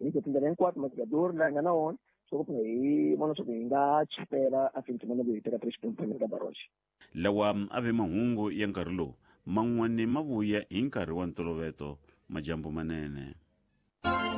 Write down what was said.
Ini tindera hinkwato matigador la ngana on so ko pay mono so inga chipera afinti mono bi tera president ka baroshi lawa ave mahungu ya nkarhi lowu man'wani ma vuya hi nkarhi wa ntolovelo majambu manene.